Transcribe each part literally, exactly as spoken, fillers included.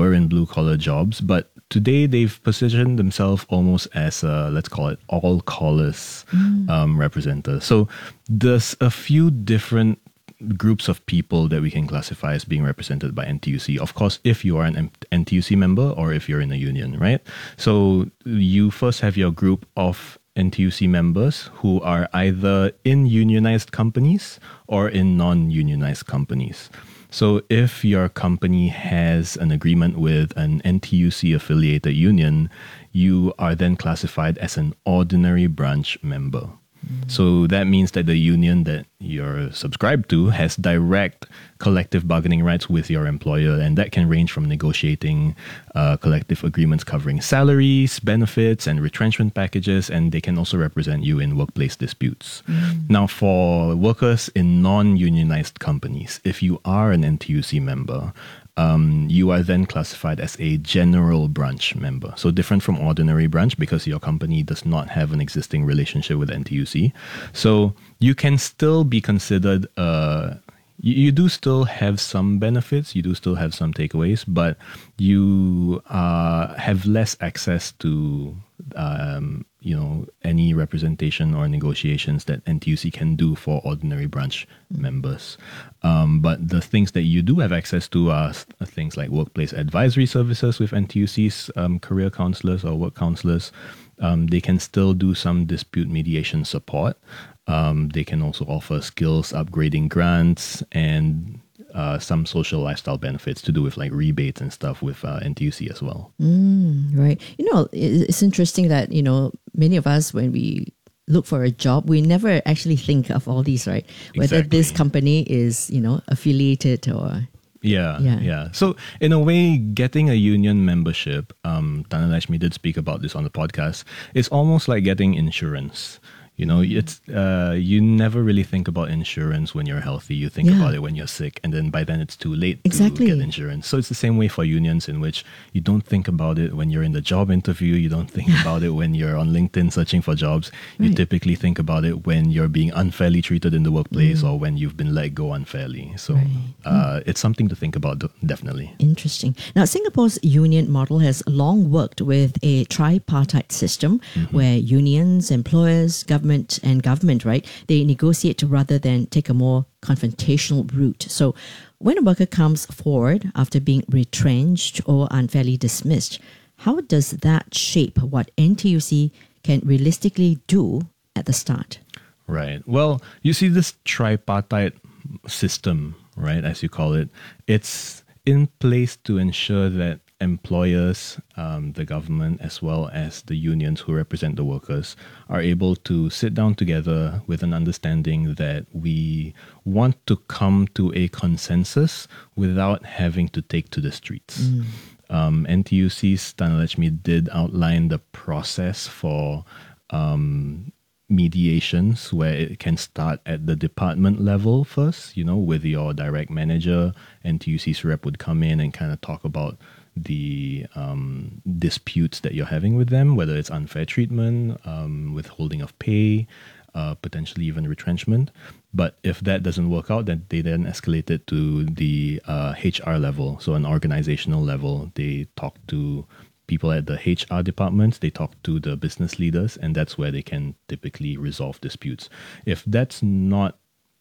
were in blue-collar jobs, but today they've positioned themselves almost as a, let's call it, all-collars mm. um, representative. So there's a few different groups of people that we can classify as being represented by N T U C. Of course, if you are an N T U C member or if you're in a union, right? So you first have your group of N T U C members who are either in unionized companies or in non-unionized companies. So if your company has an agreement with an N T U C affiliated union, you are then classified as an ordinary branch member. So that means that the union that you're subscribed to has direct collective bargaining rights with your employer, and that can range from negotiating uh, collective agreements covering salaries, benefits, and retrenchment packages, and they can also represent you in workplace disputes. Mm. Now, for workers in non-unionized companies, if you are an N T U C member, Um, you are then classified as a general branch member. So different from ordinary branch because your company does not have an existing relationship with N T U C. So you can still be considered, uh, you, you do still have some benefits, you do still have some takeaways, but you uh, have less access to um, you know, any representation or negotiations that N T U C can do for ordinary branch mm. members. Um, but the things that you do have access to are things like workplace advisory services with N T U C's um, career counselors or work counselors. Um, they can still do some dispute mediation support. Um, they can also offer skills upgrading grants and Uh, some social lifestyle benefits to do with like rebates and stuff with uh, N T U C as well. Mm, right. You know, it's interesting that, you know, many of us, when we look for a job, we never actually think of all these, right? Whether Exactly. this company is, you know, affiliated or... Yeah, yeah, yeah. So in a way, getting a union membership, um, Dhanalakshmi did speak about this on the podcast, is almost like getting insurance. You know, it's uh, you never really think about insurance when you're healthy. You think Yeah. about it when you're sick, and then by then it's too late Exactly. to get insurance. So it's the same way for unions, in which you don't think about it when you're in the job interview. You don't think about it when you're on LinkedIn searching for jobs. You Right. typically think about it when you're being unfairly treated in the workplace mm. or when you've been let go unfairly. So Right. uh, mm. it's something to think about, definitely. Interesting. Now, Singapore's union model has long worked with a tripartite system mm-hmm. where unions, employers, government, and government, right, they negotiate rather than take a more confrontational route. So when a worker comes forward after being retrenched or unfairly dismissed, how does that shape what N T U C can realistically do at the start? Right. Well, you see this tripartite system, right, as you call it, it's in place to ensure that employers, um, the government, as well as the unions who represent the workers are able to sit down together with an understanding that we want to come to a consensus without having to take to the streets. Mm. Um, N T U C's Dhanalakshmi did outline the process for um, mediations, where it can start at the department level first, you know, with your direct manager. N T U C's rep would come in and kind of talk about the um, disputes that you're having with them, whether it's unfair treatment, um, withholding of pay, uh, potentially even retrenchment. But if that doesn't work out, then they then escalate it to the uh, H R level, so an organizational level. They talk to people at the H R departments, they talk to the business leaders, and that's where they can typically resolve disputes. If that's not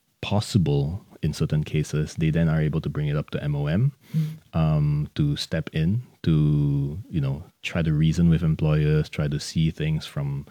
possible in certain cases, they then are able to bring it up to M O M mm. um, to step in, to, you know, try to reason with employers, try to see things from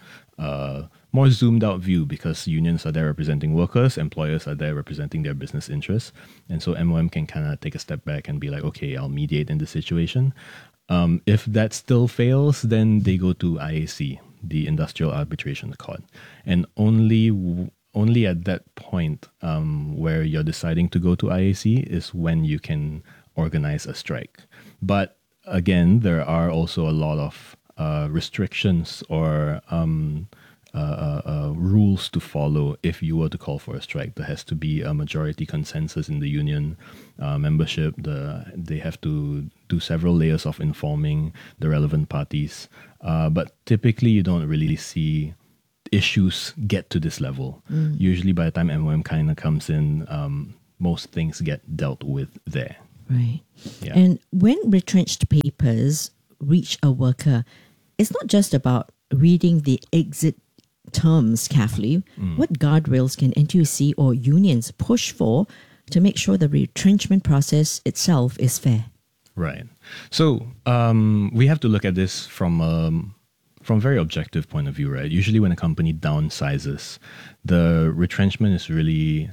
a more zoomed out view, because unions are there representing workers, employers are there representing their business interests. And so M O M can kind of take a step back and be like, okay, I'll mediate in this situation. Um, if that still fails, then they go to I A C, the Industrial Arbitration Court. And only w- only at that point um, where you're deciding to go to I A C is when you can organize a strike. But again, there are also a lot of uh, restrictions or um, uh, uh, uh, rules to follow if you were to call for a strike. There has to be a majority consensus in the union uh, membership. The, they have to do several layers of informing the relevant parties. Uh, but typically, you don't really see issues get to this level. Mm. Usually by the time M O M kind of comes in, um, most things get dealt with there. Right. Yeah. And when retrenched papers reach a worker, it's not just about reading the exit terms carefully. Mm. What guardrails can N T U C or unions push for to make sure the retrenchment process itself is fair? Right. So um, we have to look at this from um, from a very objective point of view, right? Usually when a company downsizes, the retrenchment is really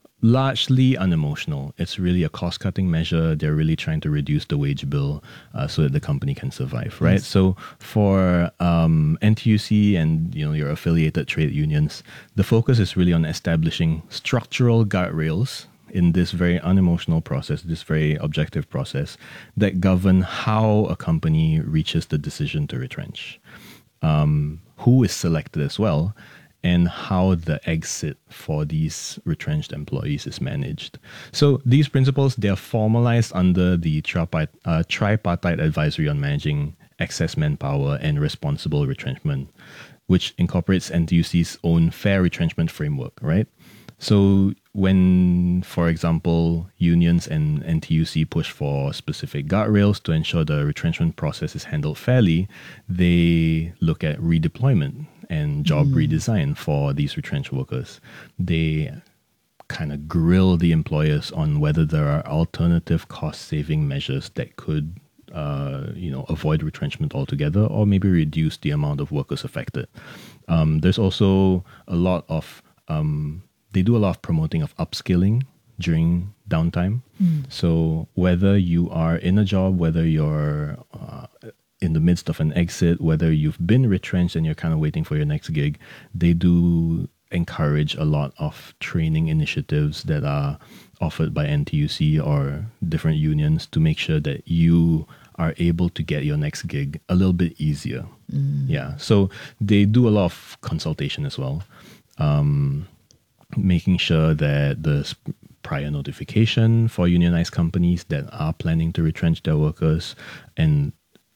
largely unemotional. It's really a cost-cutting measure. They're really trying to reduce the wage bill uh, so that the company can survive, right? Yes. So for um, N T U C and you know your affiliated trade unions, the focus is really on establishing structural guardrails in this very unemotional process, this very objective process that govern how a company reaches the decision to retrench, um, who is selected as well, and how the exit for these retrenched employees is managed. So these principles, they are formalized under the tripartite, uh, tripartite advisory on managing excess manpower and responsible retrenchment, which incorporates N T U C's own fair retrenchment framework, right? So when, for example, unions and N T U C push for specific guardrails to ensure the retrenchment process is handled fairly, they look at redeployment and job mm. redesign for these retrenched workers. They kind of grill the employers on whether there are alternative cost-saving measures that could uh, you know, avoid retrenchment altogether or maybe reduce the amount of workers affected. Um, there's also a lot of... Um, They do a lot of promoting of upskilling during downtime. Mm. So whether you are in a job, whether you're uh, in the midst of an exit, whether you've been retrenched and you're kind of waiting for your next gig, they do encourage a lot of training initiatives that are offered by N T U C or different unions to make sure that you are able to get your next gig a little bit easier. Mm. Yeah. So they do a lot of consultation as well. Um, making sure that there's prior notification for unionized companies that are planning to retrench their workers and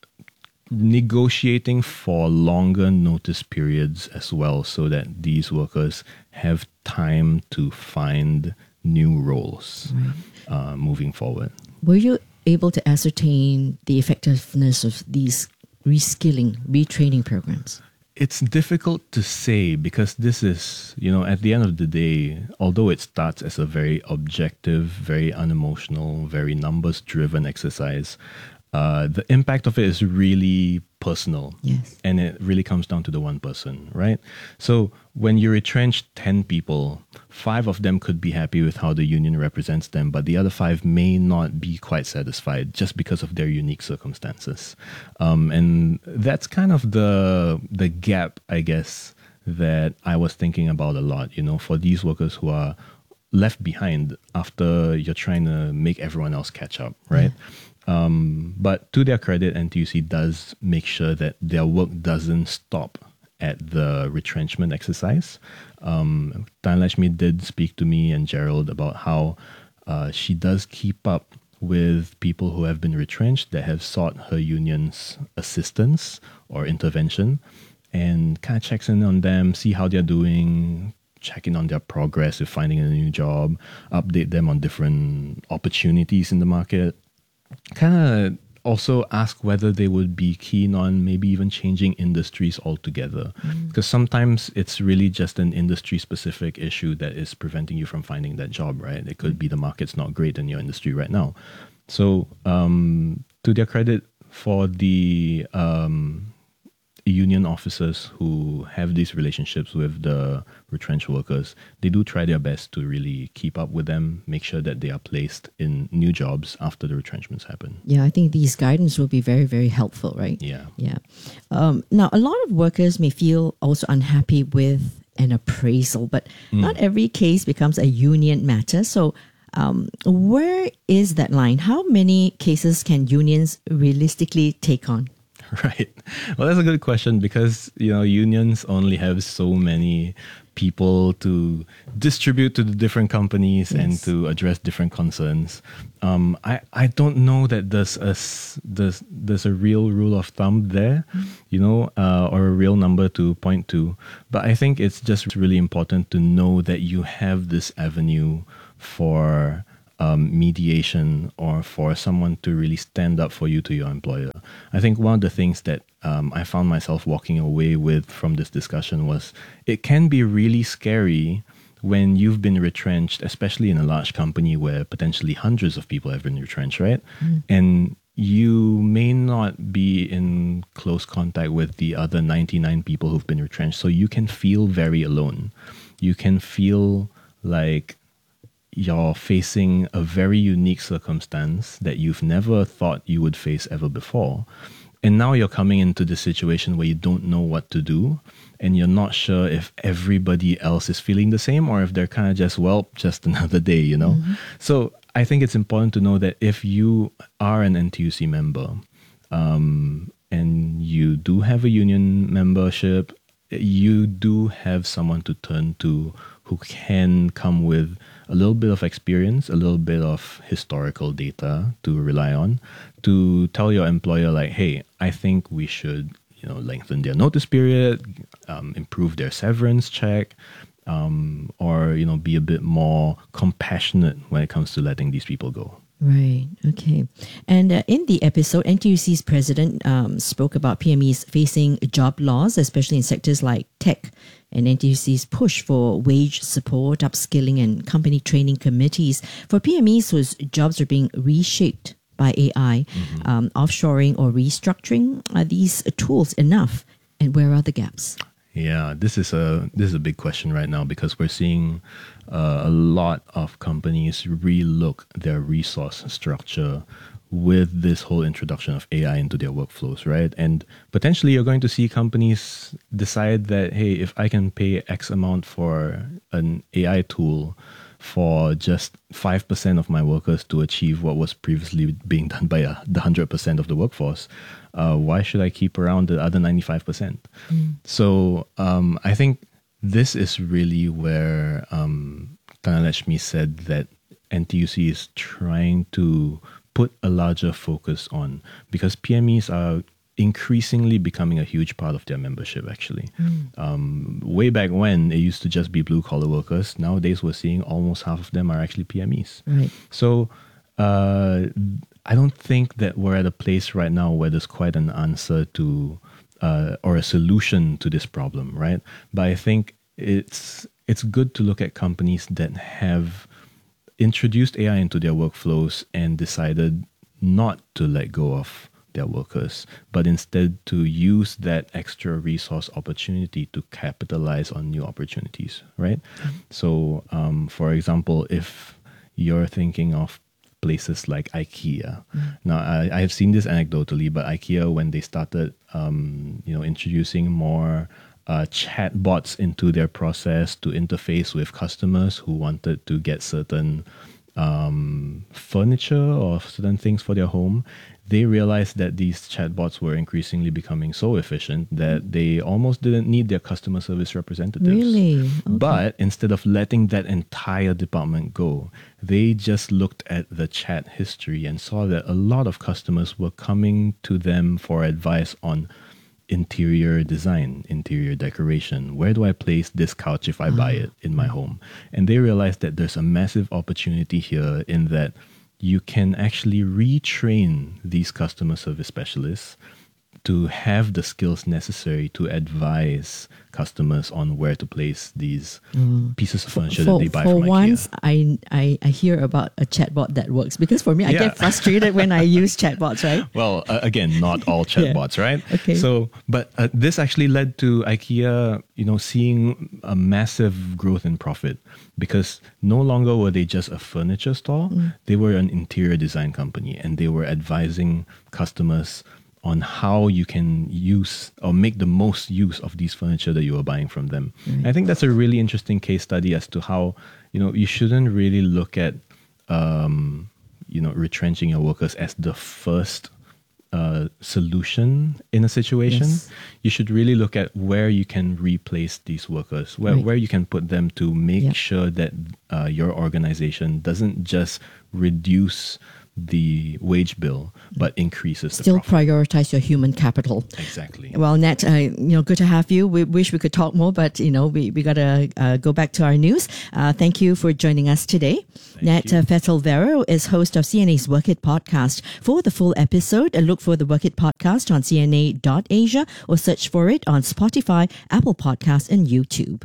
negotiating for longer notice periods as well so that these workers have time to find new roles right. uh, moving forward. Were you able to ascertain the effectiveness of these reskilling, retraining programs? It's difficult to say because this is, you know, at the end of the day, although it starts as a very objective, very unemotional, very numbers-driven exercise, uh, the impact of it is really personal. Yes. And it really comes down to the one person, right? So when you retrench ten people, five of them could be happy with how the union represents them, but the other five may not be quite satisfied just because of their unique circumstances. Um, and that's kind of the the gap, I guess, that I was thinking about a lot, you know, for these workers who are left behind after you're trying to make everyone else catch up, right? Yeah. Um, but to their credit, N T U C does make sure that their work doesn't stop at the retrenchment exercise. Um, Tan Lashmi did speak to me and Gerald about how uh, she does keep up with people who have been retrenched that have sought her union's assistance or intervention and kind of checks in on them, see how they're doing, check in on their progress with finding a new job, update them on different opportunities in the market. Kind of also ask whether they would be keen on maybe even changing industries altogether. Because mm. sometimes it's really just an industry-specific issue that is preventing you from finding that job, right? It could be the market's not great in your industry right now. So um, to their credit, for the um, union officers who have these relationships with the retrenched workers, they do try their best to really keep up with them, make sure that they are placed in new jobs after the retrenchments happen. Yeah, I think these guidance will be very, very helpful, right? Yeah. Yeah. Um, now, a lot of workers may feel also unhappy with an appraisal, but mm. not every case becomes a union matter. So um, where is that line? How many cases can unions realistically take on? Right. Well, that's a good question because, you know, unions only have so many people to distribute to the different companies yes. and to address different concerns. Um, I, I don't know that there's a, there's, there's a real rule of thumb there, mm. you know, uh, or a real number to point to. But I think it's just really important to know that you have this avenue for um, mediation or for someone to really stand up for you to your employer. I think one of the things that um, I found myself walking away with from this discussion was it can be really scary when you've been retrenched, especially in a large company where potentially hundreds of people have been retrenched, right? Mm. And you may not be in close contact with the other ninety-nine people who've been retrenched. So you can feel very alone. You can feel like you're facing a very unique circumstance that you've never thought you would face ever before. And now you're coming into this situation where you don't know what to do, and you're not sure if everybody else is feeling the same or if they're kind of just, well, just another day, you know? Mm-hmm. So I think it's important to know that if you are an N T U C member um, and you do have a union membership, you do have someone to turn to who can come with a little bit of experience, a little bit of historical data to rely on, to tell your employer like, hey, I think we should, you know, lengthen their notice period, um, improve their severance check, um, or, you know, be a bit more compassionate when it comes to letting these people go. Right. Okay. And uh, in the episode, N T U C's president um, spoke about P M Es facing job loss, especially in sectors like tech, and N T U C's push for wage support, upskilling, and company training committees for P M Es whose jobs are being reshaped by A I, mm-hmm. um, offshoring or restructuring. Are these tools enough? And where are the gaps? Yeah, this is a this is a big question right now because we're seeing uh, a lot of companies relook their resource structure with this whole introduction of A I into their workflows, right? And potentially you're going to see companies decide that, hey, if I can pay X amount for an A I tool for just five percent of my workers to achieve what was previously being done by uh, the one hundred percent of the workforce, uh, why should I keep around the other ninety-five percent? Mm. So um, I think this is really where um, Tanalakshmi said that N T U C is trying to put a larger focus on, because P M Es are increasingly becoming a huge part of their membership, actually. Mm. Um, way back when, it used to just be blue-collar workers. Nowadays, we're seeing almost half of them are actually P M Es. Right. So uh, I don't think that we're at a place right now where there's quite an answer to uh, or a solution to this problem, right? But I think it's it's good to look at companies that have introduced A I into their workflows and decided not to let go of their workers, but instead to use that extra resource opportunity to capitalize on new opportunities, right? Mm-hmm. So, um, for example, if you're thinking of places like IKEA, mm-hmm. now I, I have seen this anecdotally, but IKEA, when they started, um, you know, introducing more uh, chat bots into their process to interface with customers who wanted to get certain um, furniture or certain things for their home, they realized that these chatbots were increasingly becoming so efficient that they almost didn't need their customer service representatives. Really? Okay. But instead of letting that entire department go, they just looked at the chat history and saw that a lot of customers were coming to them for advice on interior design, interior decoration. Where do I place this couch if I buy it in my home? And they realized that there's a massive opportunity here in that you can actually retrain these customer service specialists to have the skills necessary to advise customers on where to place these mm. pieces of furniture for, that they buy for from once, IKEA. I, I I hear about a chatbot that works, because for me, I yeah. get frustrated when I use chatbots, right? Well, uh, again, not all chatbots, yeah. right? Okay. So, but uh, this actually led to IKEA, you know, seeing a massive growth in profit, because no longer were they just a furniture store; mm. they were an interior design company, and they were advising customers on how you can use or make the most use of these furniture that you are buying from them. Mm-hmm. I think that's a really interesting case study as to how, you know, you shouldn't really look at, um, you know, retrenching your workers as the first uh, solution in a situation. Yes. You should really look at where you can replace these workers, where, right. where you can put them to make yep. sure that uh, your organization doesn't just reduce the wage bill, but increases the Still profit. prioritize your human capital. Exactly. Well, Nat, uh, you know, good to have you. We wish we could talk more, but you know, we we gotta uh, go back to our news. Uh, thank you for joining us today. Thank Nat you. uh, Fettel-Vero is host of C N A's Work It podcast. For the full episode, uh, look for the Work It podcast on C N A dot Asia or search for it on Spotify, Apple Podcasts, and YouTube.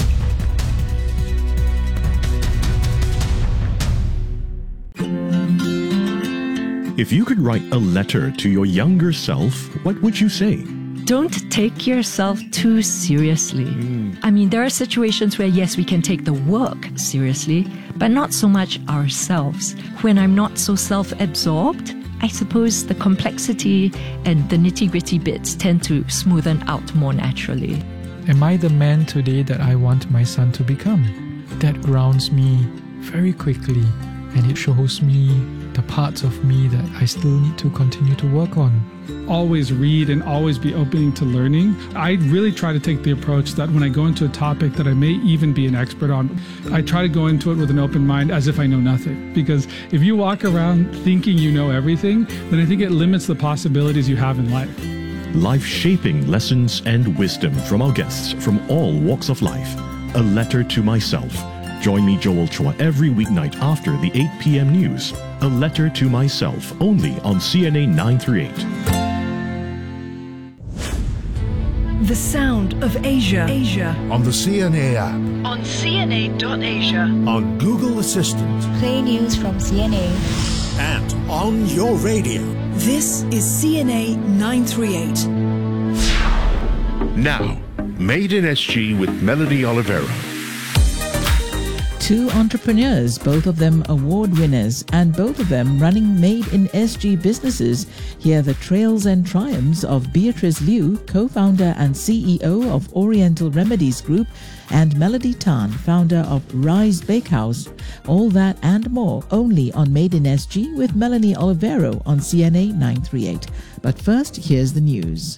If you could write a letter to your younger self, what would you say? Don't take yourself too seriously. Mm. I mean, there are situations where, yes, we can take the work seriously, but not so much ourselves. When I'm not so self-absorbed, I suppose the complexity and the nitty-gritty bits tend to smoothen out more naturally. Am I the man today that I want my son to become? That grounds me very quickly, and it shows me the parts of me that I still need to continue to work on. Always read and always be open to learning. I really try to take the approach that when I go into a topic that I may even be an expert on, I try to go into it with an open mind as if I know nothing. Because if you walk around thinking you know everything, then I think it limits the possibilities you have in life. Life-shaping lessons and wisdom from our guests from all walks of life. A letter to myself. Join me, Joel Chua, every weeknight after the eight p.m. news. A letter to myself, only on C N A nine thirty-eight. The sound of Asia. Asia. On the C N A app. On C N A dot Asia. On Google Assistant. Play news from C N A. And on your radio. This is C N A nine thirty-eight. Now, Made in S G with Melanie Oliveira. Two entrepreneurs, both of them award winners, and both of them running Made in S G businesses. Hear the trails and triumphs of Beatrice Liu, co-founder and C E O of Oriental Remedies Group, and Melody Tan, founder of Rise Bakehouse. All that and more only on Made in S G with Melanie Olivero on C N A nine thirty-eight. But first, here's the news.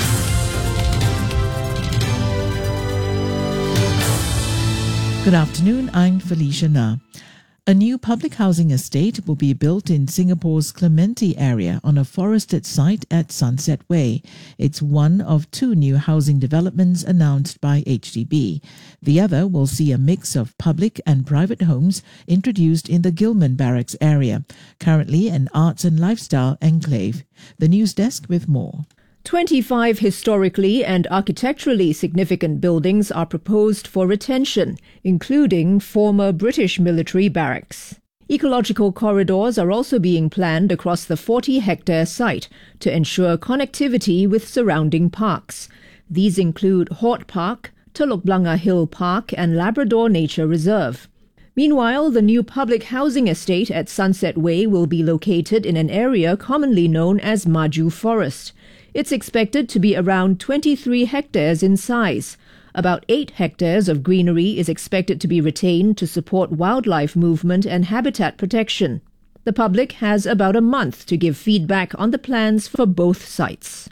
Good afternoon, I'm Felicia Na. A new public housing estate will be built in Singapore's Clementi area on a forested site at Sunset Way. It's one of two new housing developments announced by H D B. The other will see a mix of public and private homes introduced in the Gillman Barracks area, currently an arts and lifestyle enclave. The news desk with more. twenty-five historically and architecturally significant buildings are proposed for retention, including former British military barracks. Ecological corridors are also being planned across the forty-hectare site to ensure connectivity with surrounding parks. These include Hort Park, Telok Blangah Hill Park and Labrador Nature Reserve. Meanwhile, the new public housing estate at Sunset Way will be located in an area commonly known as Maju Forest. It's expected to be around twenty-three hectares in size. About eight hectares of greenery is expected to be retained to support wildlife movement and habitat protection. The public has about a month to give feedback on the plans for both sites.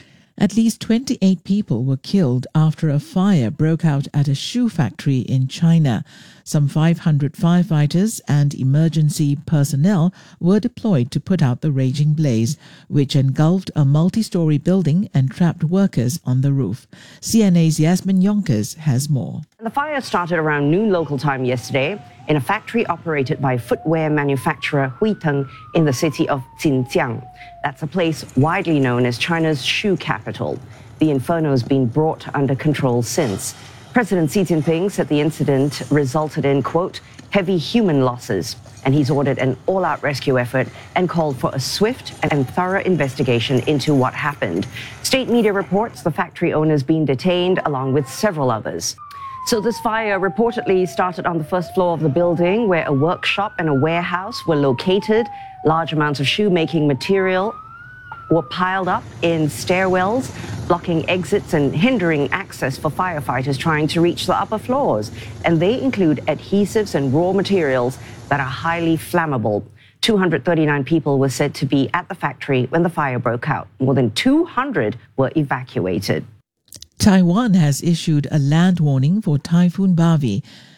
At least twenty-eight people were killed after a fire broke out at a shoe factory in China. Some five hundred firefighters and emergency personnel were deployed to put out the raging blaze, which engulfed a multi-story building and trapped workers on the roof. C N A's Yasmin Yonkers has more. The fire started around noon local time yesterday in a factory operated by footwear manufacturer Huiteng in the city of Xinjiang. That's a place widely known as China's shoe capital. The inferno has been brought under control since. President Xi Jinping said the incident resulted in, quote, heavy human losses, and he's ordered an all-out rescue effort and called for a swift and thorough investigation into what happened. State media reports the factory owner's been detained along with several others. So this fire reportedly started on the first floor of the building where a workshop and a warehouse were located. Large amounts of shoemaking material were piled up in stairwells, blocking exits and hindering access for firefighters trying to reach the upper floors. And they include adhesives and raw materials that are highly flammable. two hundred thirty-nine people were said to be at the factory when the fire broke out. More than two hundred were evacuated. Taiwan has issued a land warning for Typhoon Bavi.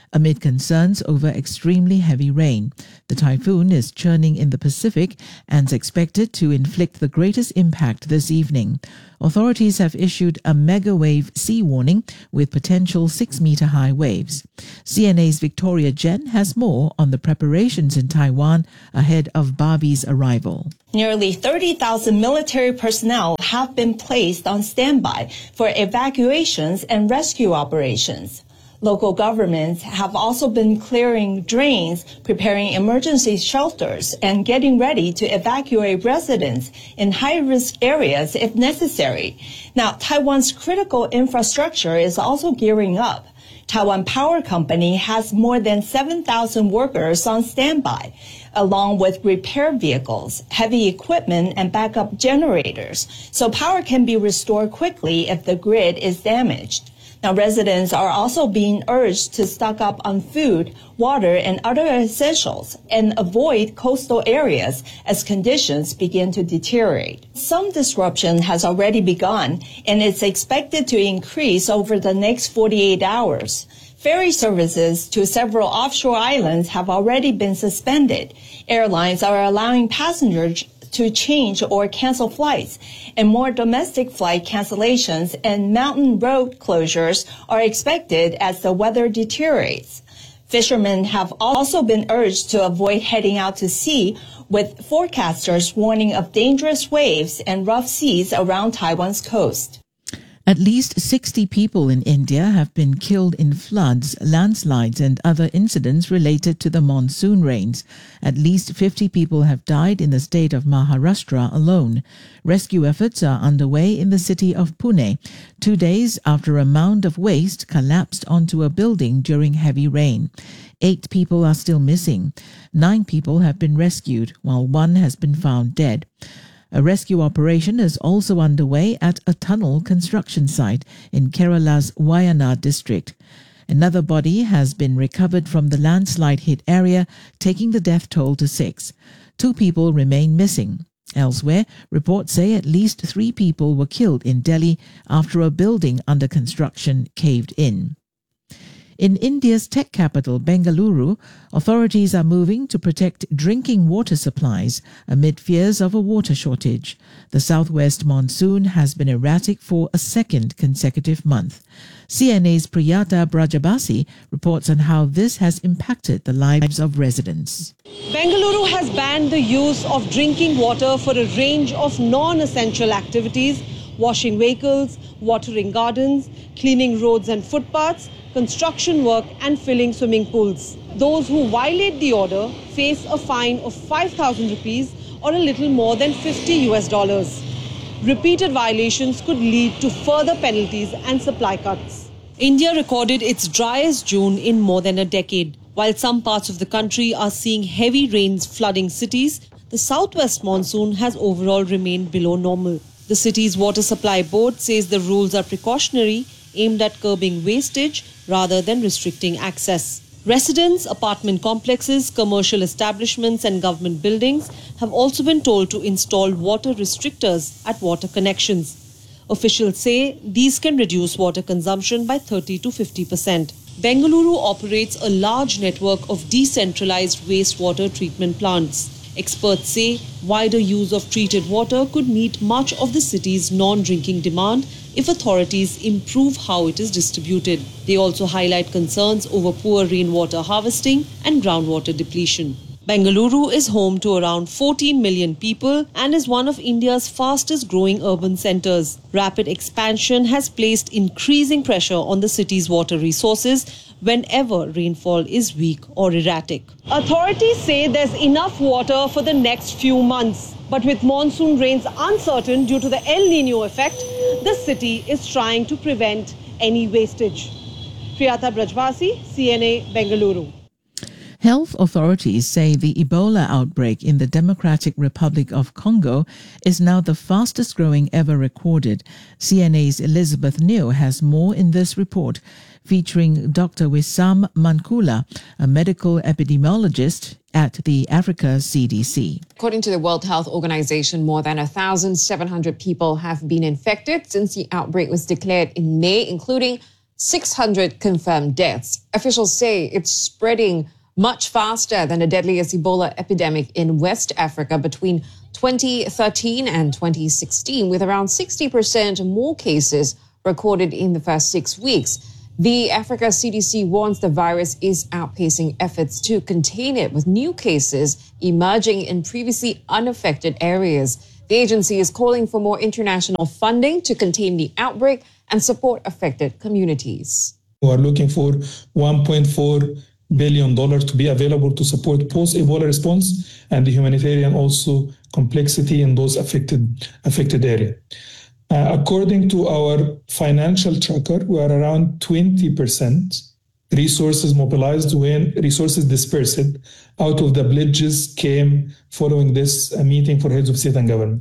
amid concerns over extremely heavy rain. The typhoon is churning in the Pacific and is expected to inflict the greatest impact this evening. Authorities have issued a mega wave sea warning with potential six-meter high waves. C N A's Victoria Jen has more on the preparations in Taiwan ahead of Barbie's arrival. Nearly thirty thousand military personnel have been placed on standby for evacuations and rescue operations. Local governments have also been clearing drains, preparing emergency shelters, and getting ready to evacuate residents in high-risk areas if necessary. Now, Taiwan's critical infrastructure is also gearing up. Taiwan Power Company has more than seven thousand workers on standby, along with repair vehicles, heavy equipment, and backup generators, so power can be restored quickly if the grid is damaged. Now, residents are also being urged to stock up on food, water, and other essentials and avoid coastal areas as conditions begin to deteriorate. Some disruption has already begun, and it's expected to increase over the next forty-eight hours. Ferry services to several offshore islands have already been suspended. Airlines are allowing passengers to change or cancel flights, and more domestic flight cancellations and mountain road closures are expected as the weather deteriorates. Fishermen have also been urged to avoid heading out to sea, with forecasters warning of dangerous waves and rough seas around Taiwan's coast. At least sixty people in India have been killed in floods, landslides and other incidents related to the monsoon rains. At least fifty people have died in the state of Maharashtra alone. Rescue efforts are underway in the city of Pune, two days after a mound of waste collapsed onto a building during heavy rain. Eight people are still missing. Nine people have been rescued, while one has been found dead. A rescue operation is also underway at a tunnel construction site in Kerala's Wayanad district. Another body has been recovered from the landslide-hit area, taking the death toll to six. Two people remain missing. Elsewhere, reports say at least three people were killed in Delhi after a building under construction caved in. In India's tech capital, Bengaluru, authorities are moving to protect drinking water supplies amid fears of a water shortage. The southwest monsoon has been erratic for a second consecutive month. C N A's Priyata Brajabasi reports on how this has impacted the lives of residents. Bengaluru has banned the use of drinking water for a range of non-essential activities: washing vehicles, watering gardens, cleaning roads and footpaths, construction work and filling swimming pools. Those who violate the order face a fine of five thousand rupees or a little more than fifty US dollars. Repeated violations could lead to further penalties and supply cuts. India recorded its driest June in more than a decade. While some parts of the country are seeing heavy rains flooding cities, the southwest monsoon has overall remained below normal. The city's water supply board says the rules are precautionary, aimed at curbing wastage rather than restricting access. Residents, apartment complexes, commercial establishments and government buildings have also been told to install water restrictors at water connections. Officials say these can reduce water consumption by thirty to fifty percent. Bengaluru operates a large network of decentralized wastewater treatment plants. Experts say wider use of treated water could meet much of the city's non-drinking demand if authorities improve how it is distributed. They also highlight concerns over poor rainwater harvesting and groundwater depletion. Bengaluru is home to around fourteen million people and is one of India's fastest growing urban centres. Rapid expansion has placed increasing pressure on the city's water resources whenever rainfall is weak or erratic. Authorities say there's enough water for the next few months. But with monsoon rains uncertain due to the El Nino effect, the city is trying to prevent any wastage. Priyata Brajbasi, C N A, Bengaluru. Health authorities say the Ebola outbreak in the Democratic Republic of Congo is now the fastest growing ever recorded. C N A's Elizabeth New has more in this report, featuring Doctor Wissam Mankula, a medical epidemiologist at the Africa C D C. According to the World Health Organization, more than one thousand seven hundred people have been infected since the outbreak was declared in May, including six hundred confirmed deaths. Officials say it's spreading much faster than the deadliest Ebola epidemic in West Africa between twenty thirteen and twenty sixteen, with around sixty percent more cases recorded in the first six weeks. The Africa C D C warns the virus is outpacing efforts to contain it, with new cases emerging in previously unaffected areas. The agency is calling for more international funding to contain the outbreak and support affected communities. We are looking for one point four billion dollars to be available to support post-Ebola response and the humanitarian also complexity in those affected affected areas. Uh, according to our financial tracker, we are around twenty percent resources mobilized when resources dispersed out of the pledges came following this uh, meeting for heads of state and government.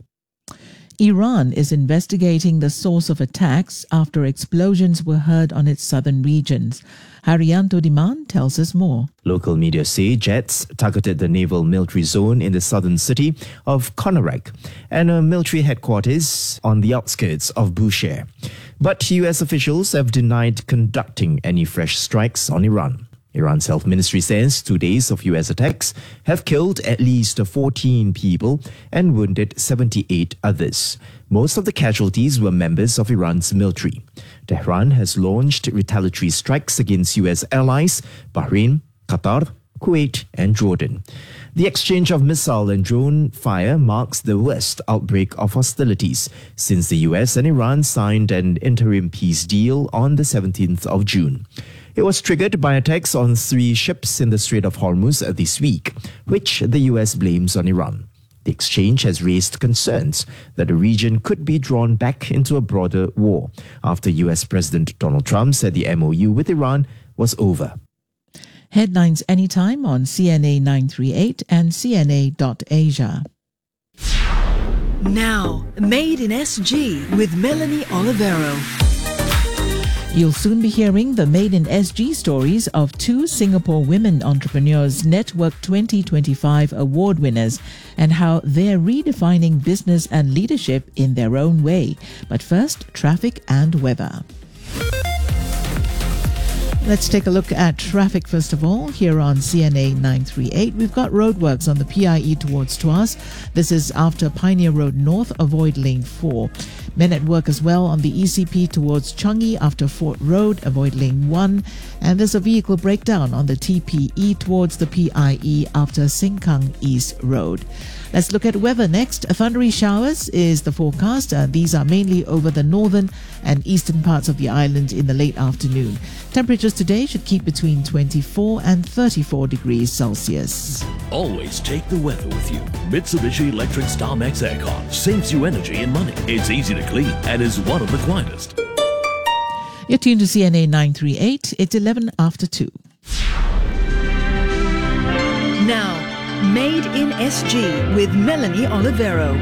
Iran is investigating the source of attacks after explosions were heard on its southern regions. Haryanto Diman tells us more. Local media say jets targeted the naval military zone in the southern city of Konarak and a military headquarters on the outskirts of Bushehr. But U S officials have denied conducting any fresh strikes on Iran. Iran's health ministry says two days of U S attacks have killed at least fourteen people and wounded seventy-eight others. Most of the casualties were members of Iran's military. Tehran has launched retaliatory strikes against U S allies, Bahrain, Qatar, Kuwait and Jordan. The exchange of missile and drone fire marks the worst outbreak of hostilities since the U S and Iran signed an interim peace deal on the seventeenth of June. It was triggered by attacks on three ships in the Strait of Hormuz this week, which the U S blames on Iran. The exchange has raised concerns that the region could be drawn back into a broader war after U S President Donald Trump said the M O U with Iran was over. Headlines anytime on C N A nine three eight and C N A dot Asia. Now, Made in S G with Melanie Olivero. You'll soon be hearing the Made in S G stories of two Singapore women entrepreneurs Network twenty twenty-five award winners and how they're redefining business and leadership in their own way. But first, traffic and weather. Let's take a look at traffic first of all. Here on C N A nine three eight, we've got roadworks on the P I E towards Tuas. This is after Pioneer Road North, avoid lane four. Men at work as well on the E C P towards Changi after Fort Road, avoid lane one. And there's a vehicle breakdown on the T P E towards the P I E after Sengkang East Road. Let's look at weather next. Thundery showers is the forecast. Uh, these are mainly over the northern and eastern parts of the island in the late afternoon. Temperatures today should keep between twenty-four and thirty-four degrees Celsius. Always take the weather with you. Mitsubishi Electric StarMax Aircon saves you energy and money. It's easy to clean and is one of the quietest. You're tuned to C N A nine three eight. It's eleven after two. Now, Made in S G with Melanie Olivero.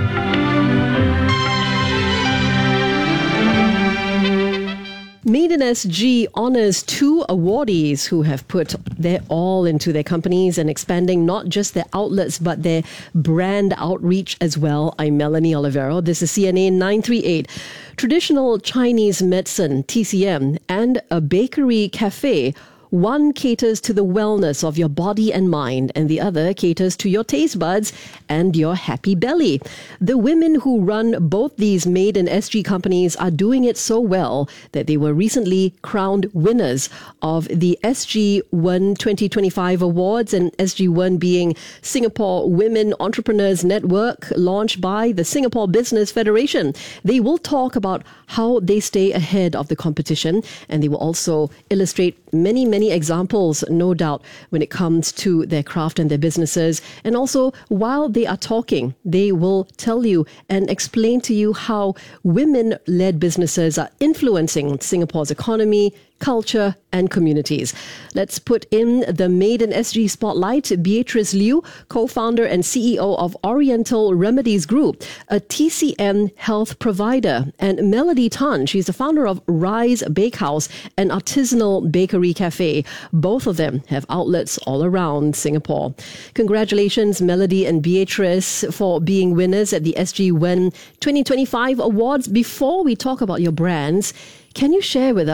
Made in S G honors two awardees who have put their all into their companies and expanding not just their outlets but their brand outreach as well. I'm Melanie Olivero. This is C N A nine three eight. Traditional Chinese medicine, T C M, and a bakery cafe. One caters to the wellness of your body and mind, and the other caters to your taste buds and your happy belly. The women who run both these Made in S G companies are doing it so well that they were recently crowned winners of the S G one twenty twenty-five awards, and S G one being Singapore Women Entrepreneurs Network, launched by the Singapore Business Federation. They will talk about how they stay ahead of the competition, and they will also illustrate many, many examples, no doubt, when it comes to their craft and their businesses. And also, while they are talking, they will tell you and explain to you how women-led businesses are influencing Singapore's economy, culture and communities. Let's put in the Made in S G spotlight. Beatrice Liu, co-founder and C E O of Oriental Remedies Group, a T C M health provider, and Melody Tan. She's the founder of Rise Bakehouse, an artisanal bakery cafe. Both of them have outlets all around Singapore. Congratulations, Melody and Beatrice, for being winners at the S G one twenty twenty-five awards. Before we talk about your brands, can you share with us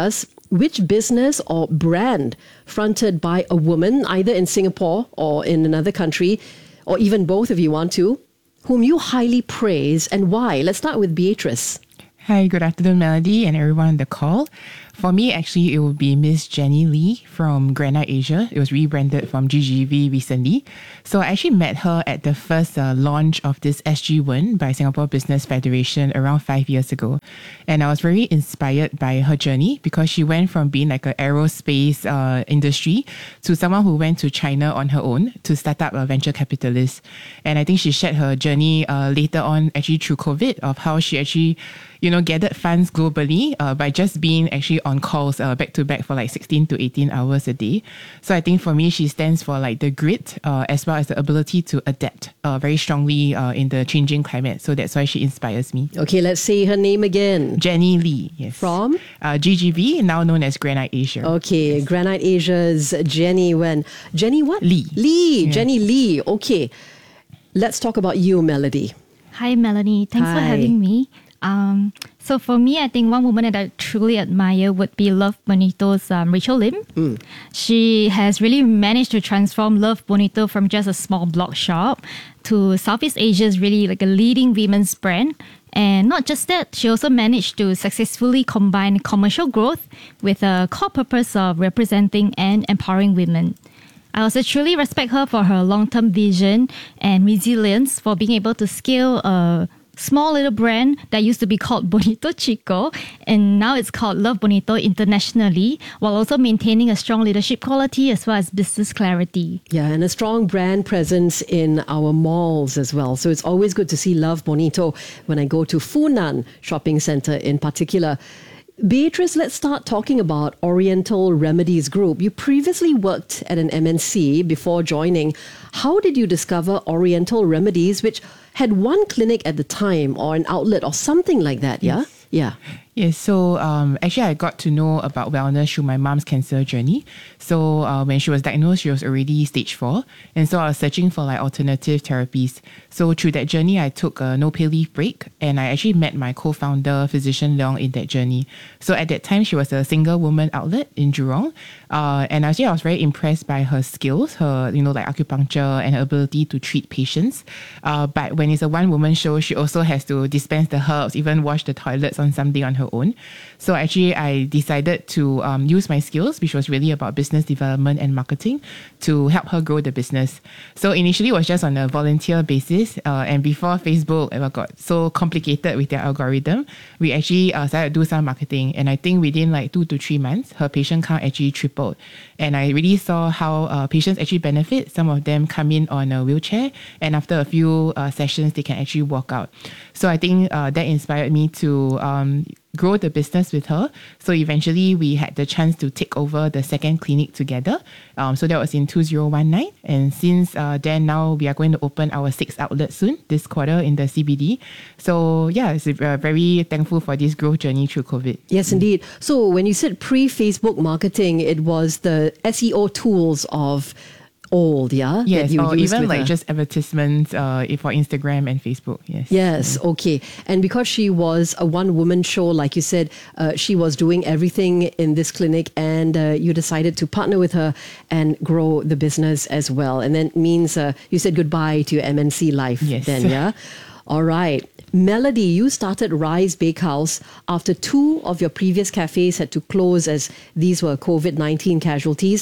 which business or brand fronted by a woman, either in Singapore or in another country, or even both if you want to, whom you highly praise and why? Let's start with Beatrice. Hi, good afternoon, Melody, and everyone on the call. For me, actually, it would be Miss Jenny Lee from Granite Asia. It was rebranded from G G V recently. So I actually met her at the first uh, launch of this S G one by Singapore Business Federation around five years ago. And I was very inspired by her journey because she went from being like an aerospace uh, industry to someone who went to China on her own to start up a venture capitalist. And I think she shared her journey uh, later on actually through COVID of how she actually, you know, gathered funds globally uh, by just being actually on calls uh, back to back for like sixteen to eighteen hours a day. So I think for me, she stands for like the grit uh, as well as the ability to adapt uh, very strongly uh, in the changing climate. So that's why she inspires me. Okay, let's say her name again. Jenny Lee, yes. From? Uh, G G V, now known as Granite Asia. Okay, yes. Granite Asia's Jenny when? Jenny what? Lee. Lee, Yeah. Jenny Lee. Okay, let's talk about you, Melody. Hi, Melanie. Thanks for Hi. having me. Um, so for me, I think one woman that I truly admire would be Love Bonito's um, Rachel Lim. Mm. She has really managed to transform Love Bonito from just a small blog shop to Southeast Asia's really like a leading women's brand. And not just that, she also managed to successfully combine commercial growth with a core purpose of representing and empowering women. I also truly respect her for her long-term vision and resilience for being able to scale a small little brand that used to be called Bonito Chico, and now it's called Love Bonito internationally, while also maintaining a strong leadership quality as well as business clarity. Yeah, and a strong brand presence in our malls as well. So it's always good to see Love Bonito when I go to Funan Shopping Centre in particular. Beatrice, let's start talking about Oriental Remedies Group. You previously worked at an M N C before joining. How did you discover Oriental Remedies, which had one clinic at the time or an outlet or something like that, yeah? Yes. Yeah. Yes, so um, actually I got to know about wellness through my mom's cancer journey. So uh, when she was diagnosed, she was already stage four. And so I was searching for like alternative therapies. So through that journey, I took a no pay leave break and I actually met my co-founder, physician Leong, in that journey. So at that time, she was a single woman outlet in Jurong. Uh, and actually I was very impressed by her skills, her, you know, like acupuncture and her ability to treat patients. Uh, but when it's a one woman show, she also has to dispense the herbs, even wash the toilets on some day on her own. So actually, I decided to um, use my skills, which was really about business development and marketing, to help her grow the business. So initially, it was just on a volunteer basis. Uh, and before Facebook ever got so complicated with their algorithm, we actually uh, started to do some marketing. And I think within like two to three months, her patient count actually tripled. And I really saw how uh, patients actually benefit. Some of them come in on a wheelchair, and after a few uh, sessions, they can actually walk out. So I think uh, that inspired me to um, grow the business with her. So eventually we had the chance to take over the second clinic together. Um, so that was in two thousand nineteen. And since uh, then, now we are going to open our sixth outlet soon, this quarter in the C B D. So yeah, it's uh, very thankful for this growth journey through COVID. Yes, indeed. So when you said pre-Facebook marketing, it was the S E O tools of old, yeah? Yes, that you or used even with like her. just advertisements uh, for Instagram and Facebook. Yes. Yes, okay. And because she was a one-woman show, like you said, uh, she was doing everything in this clinic, and uh, you decided to partner with her and grow the business as well. And then means uh, you said goodbye to your M N C life Yes. then, yeah? All right. Melody, you started Rise Bakehouse after two of your previous cafes had to close as these were COVID nineteen casualties.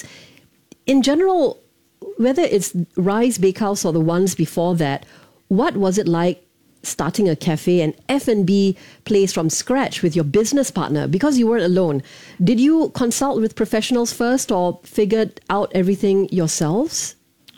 In general, whether it's Rise Bakehouse or the ones before that, what was it like starting a cafe and F and B place from scratch with your business partner? Because you weren't alone. Did you consult with professionals first or figured out everything yourselves?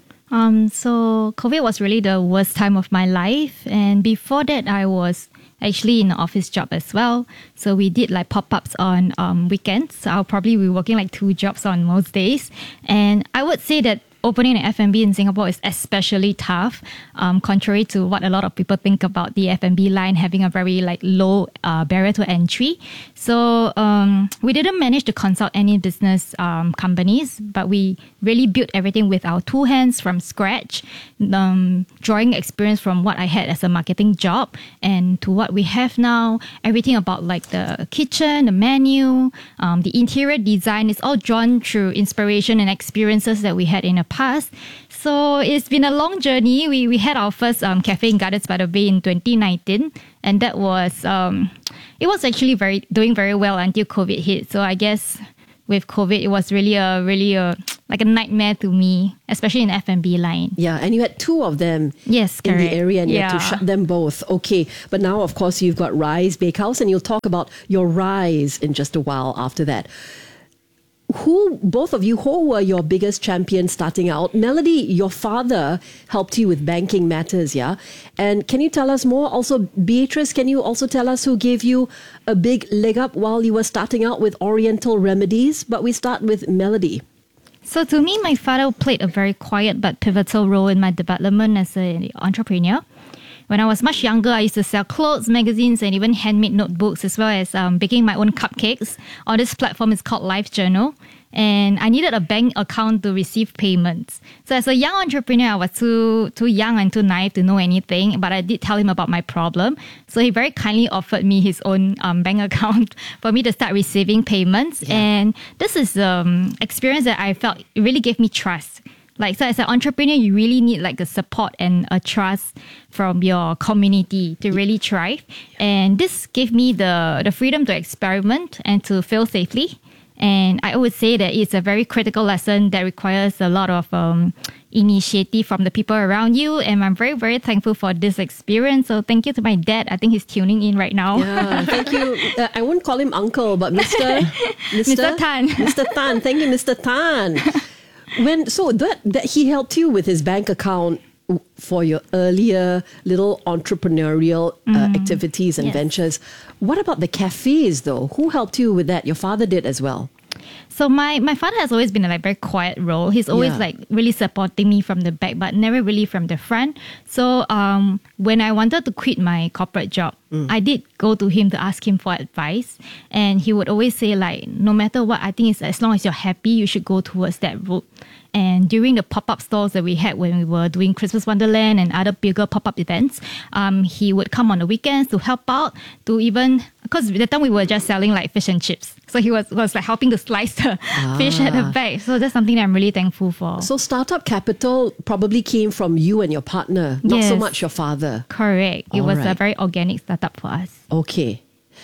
Um, so COVID was really the worst time of my life. And before that, I was actually in an office job as well. So we did like pop-ups on um, weekends. So I'll probably be working like two jobs on most days. And I would say that opening an F and B in Singapore is especially tough, um, contrary to what a lot of people think about the F and B line having a very like low uh, barrier to entry. So um, we didn't manage to consult any business um, companies, but we really built everything with our two hands from scratch, um, drawing experience from what I had as a marketing job and to what we have now. Everything about like the kitchen, the menu, um, the interior design is all drawn through inspiration and experiences that we had in the past. So it's been a long journey. We we had our first um, cafe in Gardens by the Bay in twenty nineteen, and that was um, it was actually very doing very well until COVID hit. So I guess with COVID, it was really a really a like a nightmare to me, especially in the F and B line. Yeah, and you had two of them yes, in correct. the area and you yeah. had to shut them both. Okay, but now of course you've got Rise Bakehouse and you'll talk about your rise in just a while after that. Who, both of you, who were your biggest champions starting out? Melody, your father helped you with banking matters, yeah? And can you tell us more? Also, Beatrice, can you also tell us who gave you a big leg up while you were starting out with Oriental Remedies? But we start with Melody. So to me, my father played a very quiet but pivotal role in my development as an entrepreneur. When I was much younger, I used to sell clothes, magazines, and even handmade notebooks, as well as um, baking my own cupcakes. On this platform is called Life Journal. And I needed a bank account to receive payments. So as a young entrepreneur, I was too too young and too naive to know anything, but I did tell him about my problem. So he very kindly offered me his own um, bank account for me to start receiving payments. Yeah. And this is um experience that I felt it really gave me trust. Like, so as an entrepreneur, you really need like a support and a trust from your community to really thrive. And this gave me the, the freedom to experiment and to fail safely. And I would say that it's a very critical lesson that requires a lot of um, initiative from the people around you. And I'm very, very thankful for this experience. So thank you to my dad. I think he's tuning in right now. Yeah, thank you. Uh, I wouldn't call him uncle, but Mister Mister Mister Tan. Mister Tan. Thank you, Mister Tan. When so that, that he helped you with his bank account for your earlier little entrepreneurial uh, Mm. activities and Yes. ventures. What about the cafes though? Who helped you with that? Your father did as well. So my, my father has always been a like very quiet role. He's always Yeah. like really supporting me from the back, but never really from the front. So um, when I wanted to quit my corporate job, Mm. I did go to him to ask him for advice. And he would always say like, no matter what, I think it's as long as you're happy, you should go towards that route. And during the pop-up stores that we had when we were doing Christmas Wonderland and other bigger pop-up events, um, he would come on the weekends to help out, to even, because at the time we were just selling like fish and chips. So he was, was like helping to slice the fish at the Ah. back. So that's something that I'm really thankful for. So startup capital probably came from you and your partner, not so Yes. much your father. Correct. It All was a right. very organic startup for us. Okay.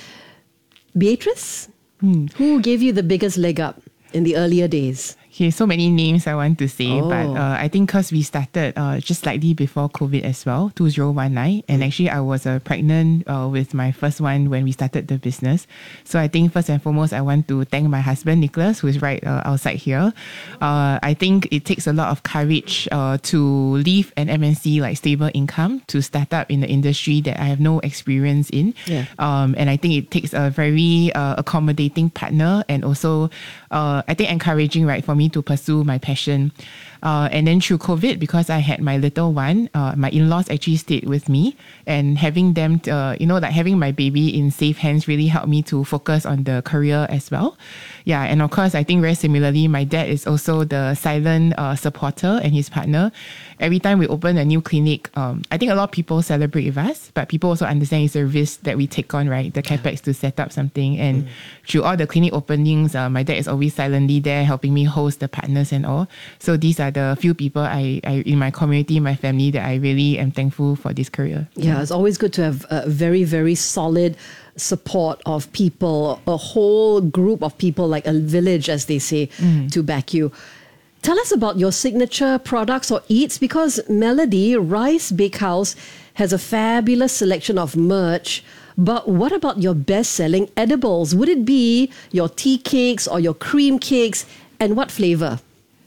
Beatrice, who gave you the biggest leg up in the earlier days? Okay, so many names I want to say, Oh. but uh, I think because we started uh, just slightly before COVID as well, two thousand nineteen, and actually I was uh, pregnant uh, with my first one when we started the business. So I think first and foremost, I want to thank my husband, Nicholas, who is right uh, outside here. Uh, I think it takes a lot of courage uh, to leave an M N C like stable income to start up in the industry that I have no experience in. Yeah. Um, and I think it takes a very uh, accommodating partner and also uh, I think encouraging, right, for me to pursue my passion. Uh, and then through COVID, because I had my little one, uh, my in-laws actually stayed with me, and having them, uh, you know, like having my baby in safe hands really helped me to focus on the career as well. Yeah, and of course, I think very similarly, my dad is also the silent uh, supporter and his partner. Every time we open a new clinic, um, I think a lot of people celebrate with us, but people also understand it's a risk that we take on, right? The capex to set up something. And mm. through all the clinic openings, uh, my dad is always silently there helping me host the partners and all. So these are the few people I, I in my community, my family, that I really am thankful for this career. Yeah, it's always good to have a very, very solid support of people, a whole group of people, like a village, as they say, Mm. to back you. Tell us about your signature products or eats, because Melody, Rise Bakehouse, has a fabulous selection of merch. But what about your best-selling edibles? Would it be your tea cakes or your cream cakes? And what flavor?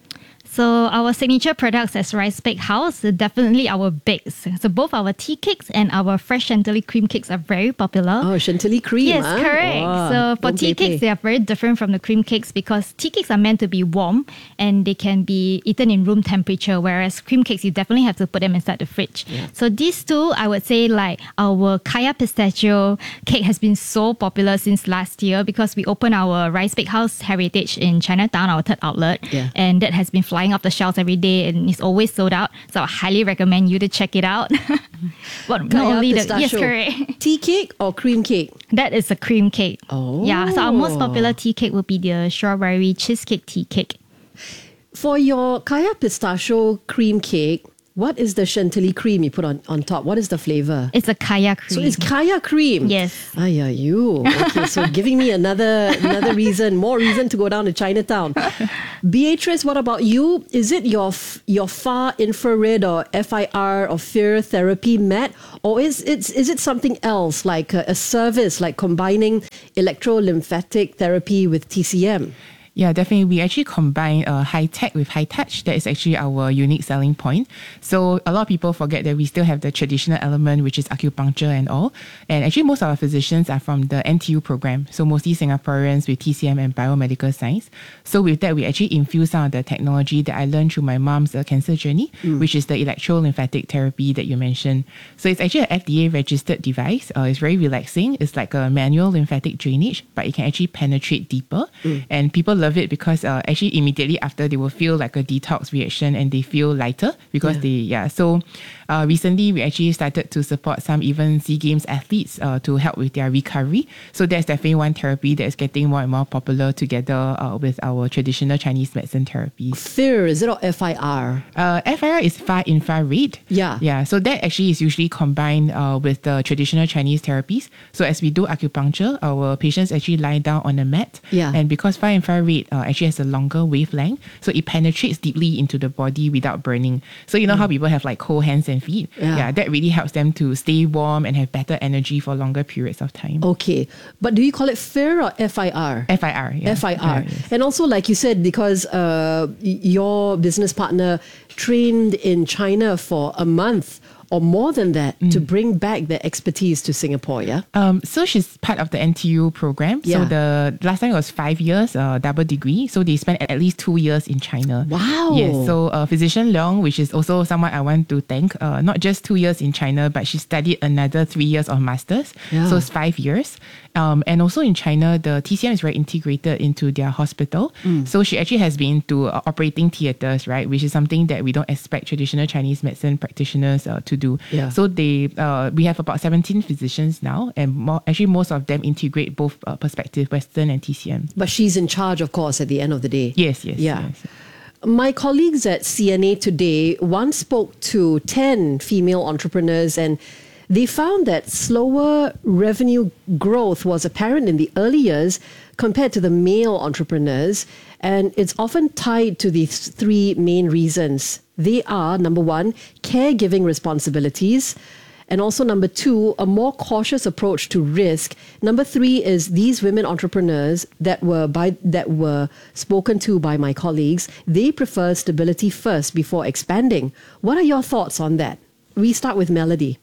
So our signature products as Rice Bake House are definitely our bakes. So both our tea cakes and our fresh chantilly cream cakes are very popular. Oh, chantilly cream. Yes, huh? correct. Wow. So for Don't tea play, cakes, play. they are very different from the cream cakes because tea cakes are meant to be warm and they can be eaten in room temperature, whereas cream cakes, you definitely have to put them inside the fridge. Yeah. So these two, I would say like our Kaya Pistachio cake has been so popular since last year because we opened our Rice Bake House Heritage in Chinatown, our third outlet. Yeah. And that has been flying off the shelves every day and it's always sold out. So I highly recommend you to check it out. But not Kaya only the, yes, pistachio. correct. Tea cake or cream cake? That is a cream cake. Oh. Yeah, so our most popular tea cake would be the strawberry cheesecake tea cake. For your Kaya pistachio cream cake, what is the chantilly cream you put on, on top? What is the flavor? It's a Kaya cream. So it's Kaya cream? Yes. Ay, ay, you. Okay, so giving me another another reason, more reason to go down to Chinatown. Beatrice, what about you? Is it your f- your far infrared or F I R or F I R therapy mat? Or is, it's, is it something else, like a, a service, like combining electrolymphatic therapy with T C M? Yeah, definitely. We actually combine uh, high tech with high touch. That is actually our unique selling point. So a lot of people forget that we still have the traditional element, which is acupuncture and all. And actually, most of our physicians are from the N T U program. So mostly Singaporeans with T C M and biomedical science. So with that, we actually infuse some of the technology that I learned through my mom's uh, cancer journey, mm. which is the electrolymphatic therapy that you mentioned. So it's actually an F D A registered device. Uh, it's very relaxing. It's like a manual lymphatic drainage, but it can actually penetrate deeper. Mm. And people love it because uh, actually immediately after they will feel like a detox reaction and they feel lighter because yeah. they yeah so uh, recently we actually started to support some even SEA Games athletes uh, to help with their recovery. So that's definitely one therapy that is getting more and more popular together uh, with our traditional Chinese medicine therapies. F I R, is it, or F I R? Uh, F I R is far infrared. Yeah. Yeah. So that actually is usually combined uh, with the traditional Chinese therapies. So as we do acupuncture, our patients actually lie down on a mat. Yeah. And because far infrared uh, actually has a longer wavelength, so it penetrates deeply into the body without burning. So you know mm. how people have like cold hands and feet? Yeah. yeah. That really helps them to stay warm and have better energy for longer periods of time. Okay. But do you call it F I R or F I R? F I R. Yeah. F I R. Yes. And also, like you said, because uh, your business partner trained in China for a month or more than that mm. to bring back the expertise to Singapore, yeah? Um, so she's part of the N T U program. Yeah. So the last time it was five years, uh, double degree. So they spent at least two years in China. Wow. Yes. So uh, Physician Leong, which is also someone I want to thank, uh, not just two years in China, but she studied another three years of masters. Yeah. So it's five years. Um, and also in China, the T C M is very integrated into their hospital. Mm. So she actually has been to uh, operating theatres, right? Which is something that we don't expect traditional Chinese medicine practitioners uh, to do. Yeah. So they, uh, we have about seventeen physicians now, and more, actually most of them integrate both uh, perspective, Western and T C M. But she's in charge, of course, at the end of the day. Yes, yes. Yeah. Yes. My colleagues at C N A Today once spoke to ten female entrepreneurs, and they found that slower revenue growth was apparent in the early years compared to the male entrepreneurs. And it's often tied to these three main reasons. They are, number one, caregiving responsibilities. And also number two, a more cautious approach to risk. Number three is these women entrepreneurs that were by that were spoken to by my colleagues, they prefer stability first before expanding. What are your thoughts on that? We start with Melody.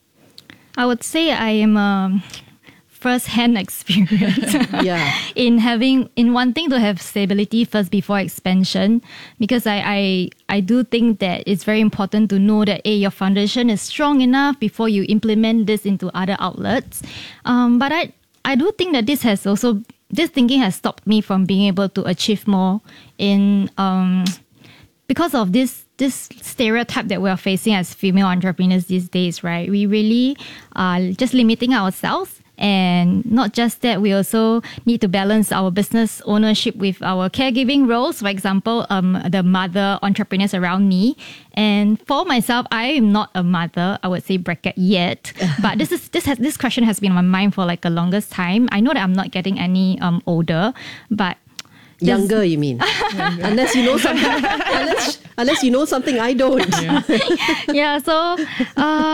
I would say I am a first-hand experience yeah. in having in wanting to have stability first before expansion, because I, I I do think that it's very important to know that a your foundation is strong enough before you implement this into other outlets. Um, but I I do think that this has also this thinking has stopped me from being able to achieve more in um because of this this stereotype that we're facing as female entrepreneurs these days, right? We really are just limiting ourselves. And not just that, we also need to balance our business ownership with our caregiving roles. For example, um, the mother entrepreneurs around me. And for myself, I am not a mother, I would say bracket yet. But this is this has this question has been on my mind for like the longest time. I know that I'm not getting any um older, but younger, you mean? unless you know something, unless unless you know something I don't. Yeah. yeah so. Uh,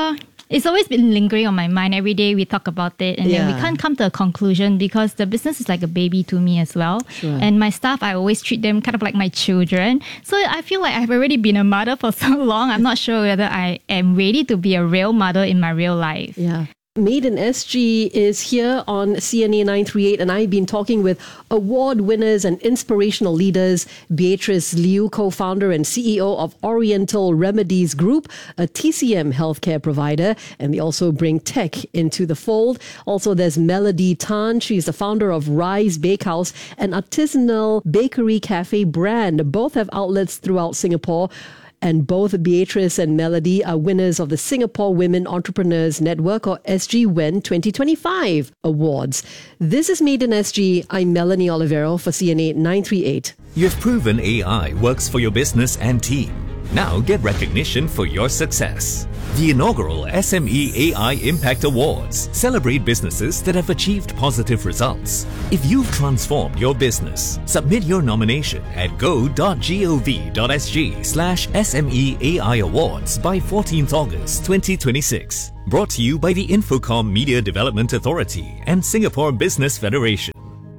it's always been lingering on my mind. Every day we talk about it, and then Yeah. we can't come to a conclusion because the business is like a baby to me as well. Sure. And my staff, I always treat them kind of like my children. So I feel like I've already been a mother for so long. I'm not sure whether I am ready to be a real mother in my real life. Yeah. Made in S G is here on C N A nine three eight, and I've been talking with award winners and inspirational leaders, Beatrice Liu, co-founder and C E O of Oriental Remedies Group, a T C M healthcare provider, and they also bring tech into the fold. Also, there's Melody Tan. She's the founder of Rise Bakehouse, an artisanal bakery cafe brand. Both have outlets throughout Singapore. And both Beatrice and Melody are winners of the Singapore Women Entrepreneurs Network, or S G W E N twenty twenty-five awards. This is Made in S G. I'm Melanie Olivero for C N A nine three eight. You've proven A I works for your business and team. Now get recognition for your success. The inaugural S M E A I Impact Awards celebrate businesses that have achieved positive results. If you've transformed your business, submit your nomination at go.gov.sg slash SMEAI Awards by fourteenth August twenty twenty-six. Brought to you by the Infocom Media Development Authority and Singapore Business Federation.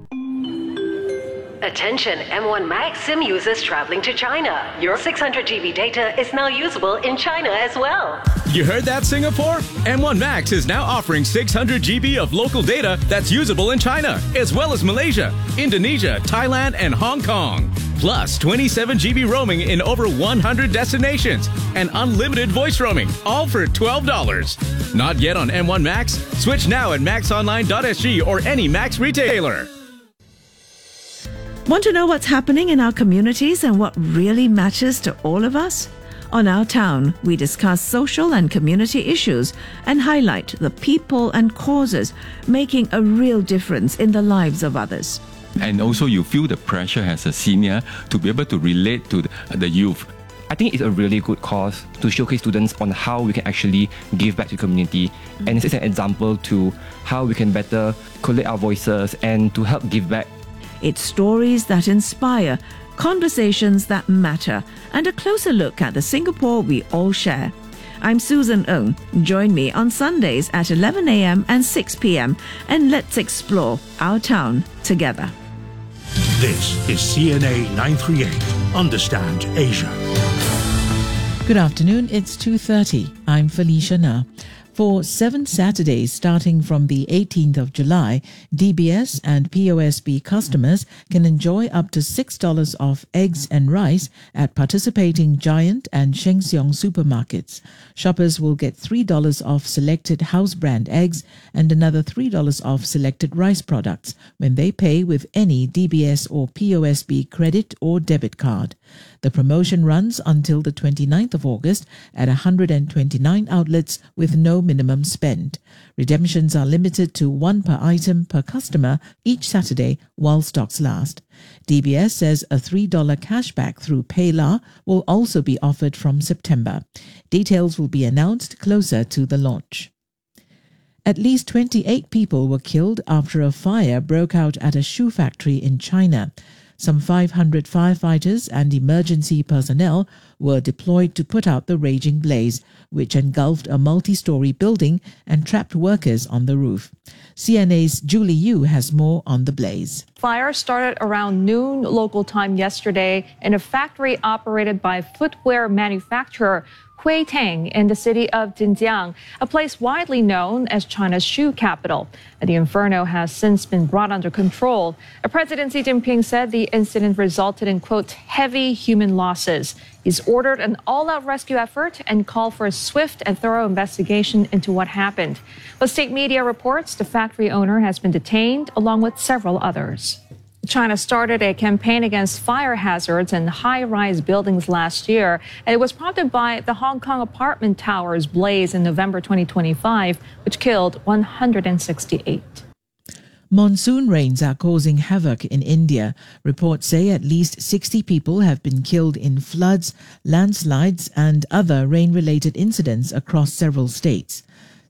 Attention M one Max SIM users traveling to China. Your six hundred G B data is now usable in China as well. You heard that, Singapore? M one Max is now offering six hundred G B of local data that's usable in China, as well as Malaysia, Indonesia, Thailand, and Hong Kong. Plus twenty-seven G B roaming in over one hundred destinations and unlimited voice roaming, all for twelve dollars. Not yet on M one Max? Switch now at max online dot s g or any Max retailer. Want to know what's happening in our communities and what really matters to all of us? On Our Town, we discuss social and community issues and highlight the people and causes making a real difference in the lives of others. And also you feel the pressure as a senior to be able to relate to the, the youth. I think it's a really good cause to showcase students on how we can actually give back to the community. And this is an example to how we can better collate our voices and to help give back. It's stories that inspire, conversations that matter, and a closer look at the Singapore we all share. I'm Susan Ng. Join me on Sundays at eleven a.m. and six p.m. and let's explore our town together. This is C N A nine three eight. Understand Asia. Good afternoon, it's two thirty. I'm Felicia Na. For seven Saturdays starting from the eighteenth of July, D B S and P O S B customers can enjoy up to six dollars off eggs and rice at participating Giant and Sheng Siong supermarkets. Shoppers will get three dollars off selected house brand eggs and another three dollars off selected rice products when they pay with any D B S or P O S B credit or debit card. The promotion runs until the twenty-ninth of August at one hundred twenty-nine outlets with no minimum spend. Redemptions are limited to one per item per customer each Saturday while stocks last. D B S says a three dollars cashback through PayLah will also be offered from September. Details will be announced closer to the launch. At least twenty-eight people were killed after a fire broke out at a shoe factory in China. Some five hundred firefighters and emergency personnel were deployed to put out the raging blaze, which engulfed a multi-story building and trapped workers on the roof. C N A's Julie Yu has more on the blaze. Fire started around noon local time yesterday in a factory operated by footwear manufacturer Hui Teng in the city of Xinjiang, a place widely known as China's shoe capital. The inferno has since been brought under control. President Xi Jinping said the incident resulted in, quote, heavy human losses. He's ordered an all-out rescue effort and called for a swift and thorough investigation into what happened. But state media reports the factory owner has been detained along with several others. China started a campaign against fire hazards in high-rise buildings last year, and it was prompted by the Hong Kong apartment towers blaze in November twenty twenty-five, which killed one hundred sixty-eight. Monsoon rains are causing havoc in India. Reports say at least sixty people have been killed in floods, landslides, and other rain-related incidents across several states.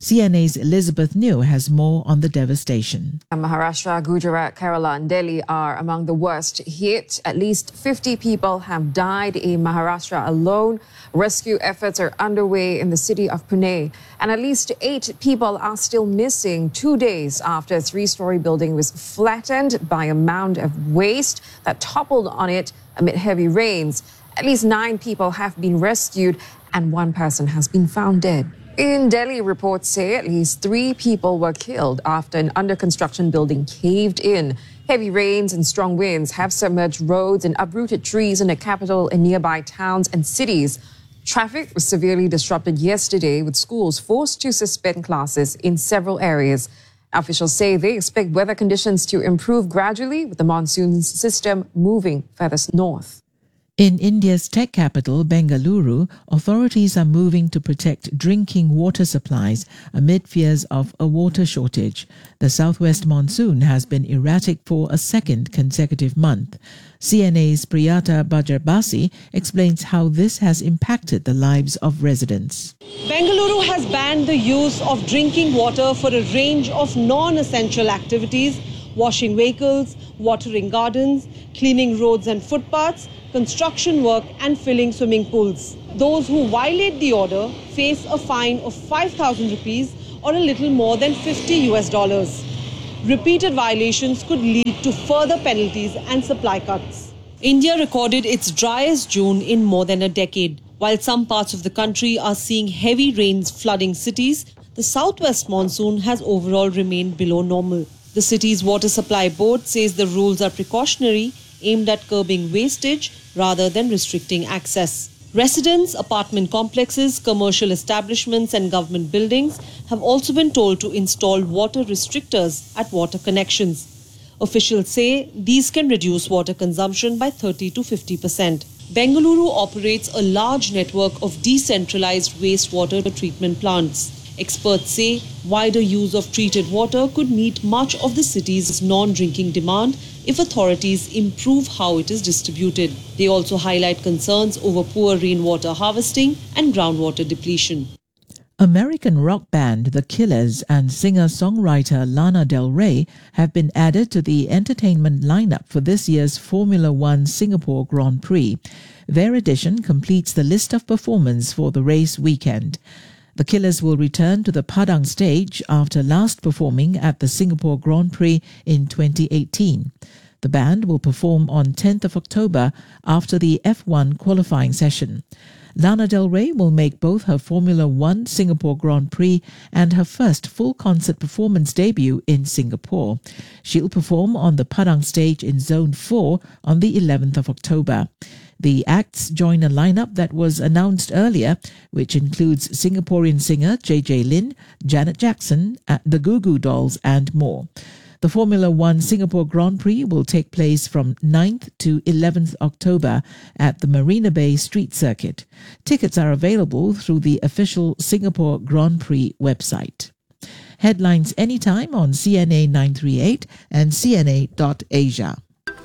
C N A's Elizabeth New has more on the devastation. Maharashtra, Gujarat, Kerala and Delhi are among the worst hit. At least fifty people have died in Maharashtra alone. Rescue efforts are underway in the city of Pune. And at least eight people are still missing two days after a three-story building was flattened by a mound of waste that toppled on it amid heavy rains. At least nine people have been rescued and one person has been found dead. In Delhi, reports say at least three people were killed after an under-construction building caved in. Heavy rains and strong winds have submerged roads and uprooted trees in the capital and nearby towns and cities. Traffic was severely disrupted yesterday, with schools forced to suspend classes in several areas. Officials say they expect weather conditions to improve gradually, with the monsoon system moving furthest north. In India's tech capital, Bengaluru, authorities are moving to protect drinking water supplies amid fears of a water shortage. The southwest monsoon has been erratic for a second consecutive month. C N A's Priyata Bajarbasi explains how this has impacted the lives of residents. Bengaluru has banned the use of drinking water for a range of non-essential activities: washing vehicles, watering gardens, cleaning roads and footpaths, construction work and filling swimming pools. Those who violate the order face a fine of five thousand rupees or a little more than fifty US dollars. Repeated violations could lead to further penalties and supply cuts. India recorded its driest June in more than a decade. While some parts of the country are seeing heavy rains flooding cities, the southwest monsoon has overall remained below normal. The city's water supply board says the rules are precautionary, aimed at curbing wastage rather than restricting access. Residents, apartment complexes, commercial establishments and government buildings have also been told to install water restrictors at water connections. Officials say these can reduce water consumption by thirty to fifty percent. Bengaluru operates a large network of decentralized wastewater treatment plants. Experts say wider use of treated water could meet much of the city's non-drinking demand if authorities improve how it is distributed. They also highlight concerns over poor rainwater harvesting and groundwater depletion. American rock band The Killers and singer-songwriter Lana Del Rey have been added to the entertainment lineup for this year's Formula One Singapore Grand Prix. Their addition completes the list of performers for the race weekend. The Killers will return to the Padang stage after last performing at the Singapore Grand Prix in twenty eighteen. The band will perform on tenth of October after the F one qualifying session. Lana Del Rey will make both her Formula One Singapore Grand Prix and her first full concert performance debut in Singapore. She'll perform on the Padang stage in Zone four on the eleventh of October. The acts join a lineup that was announced earlier, which includes Singaporean singer J J Lin, Janet Jackson, the Goo Goo Dolls and more. The Formula One Singapore Grand Prix will take place from ninth to eleventh October at the Marina Bay Street Circuit. Tickets are available through the official Singapore Grand Prix website. Headlines anytime on C N A nine thirty-eight and C N A dot asia.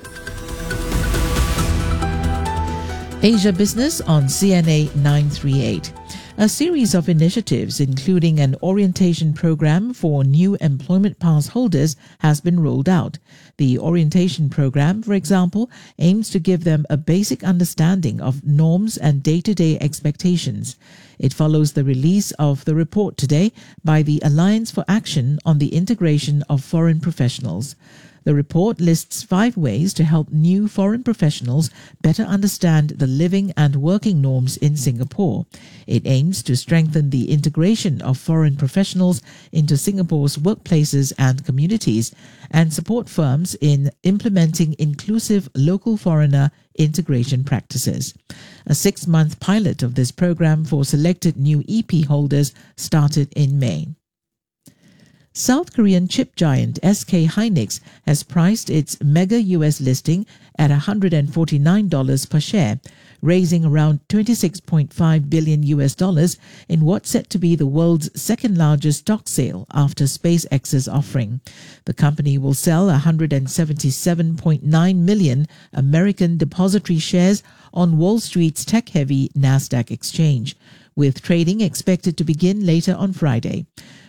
Asia Business on C N A nine thirty-eight. A series of initiatives, including an orientation program for new employment pass holders, has been rolled out. The orientation program, for example, aims to give them a basic understanding of norms and day-to-day expectations. It follows the release of the report today by the Alliance for Action on the Integration of Foreign Professionals. The report lists five ways to help new foreign professionals better understand the living and working norms in Singapore. It aims to strengthen the integration of foreign professionals into Singapore's workplaces and communities and support firms in implementing inclusive local foreigner integration practices. A six-month pilot of this program for selected new E P holders started in May. South Korean chip giant S K Hynix has priced its mega U S listing at one hundred forty-nine dollars per share, raising around twenty-six point five billion U S dollars in what's set to be the world's second largest stock sale after SpaceX's offering. The company will sell one hundred seventy-seven point nine million American depository shares on Wall Street's tech-heavy Nasdaq exchange, with trading expected to begin later on Friday.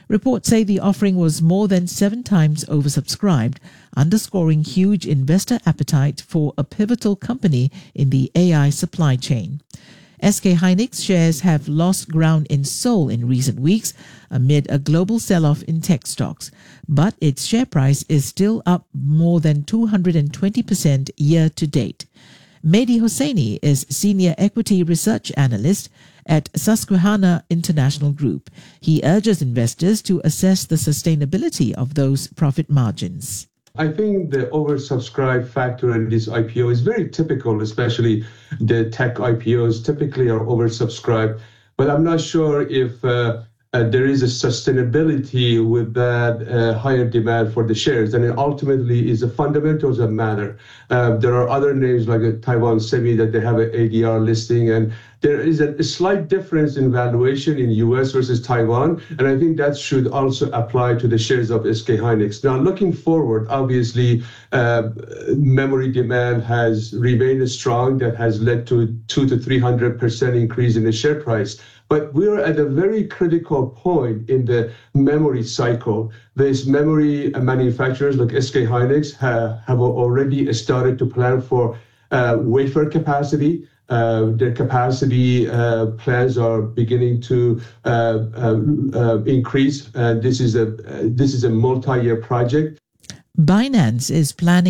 Reports say the offering was more than seven times oversubscribed, underscoring huge investor appetite for a pivotal company in the A I supply chain. S K Hynix shares have lost ground in Seoul in recent weeks amid a global sell-off in tech stocks, but its share price is still up more than two hundred twenty percent year to date. Mehdi Hosseini is Senior Equity Research Analyst at Susquehanna International Group. He urges investors to assess the sustainability of those profit margins. I think the oversubscribed factor in this I P O is very typical, especially the tech I P Os typically are oversubscribed. But I'm not sure if uh, uh, there is a sustainability with that uh, higher demand for the shares. And it ultimately is the fundamentals that matter. Uh, there are other names like a Taiwan Semi that they have an A D R listing, and there is a, a slight difference in valuation in U S versus Taiwan, and I think that should also apply to the shares of S K Hynix. Now, looking forward, obviously, uh, memory demand has remained strong. That has led to two to three hundred percent increase in the share price. But we're at a very critical point in the memory cycle. These memory manufacturers like S K Hynix have, have already started to plan for uh, wafer capacity. Uh, their capacity uh, plans are beginning to uh, uh, uh, increase. Uh, this is a uh, this is a multi-year project. Binance is planning